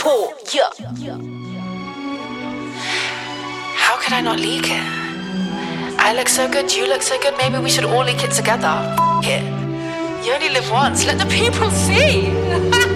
Pull, yeah. How could I not leak it? I look so good, you look so good, maybe we should all leak it together. F it. You only live once, let the people see.